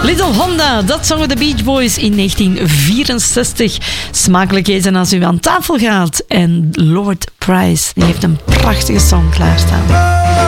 Little Honda, dat zongen de Beach Boys in 1964. Smakelijkheden als u aan tafel gaat. En Lord Price, die heeft een prachtige song klaarstaan.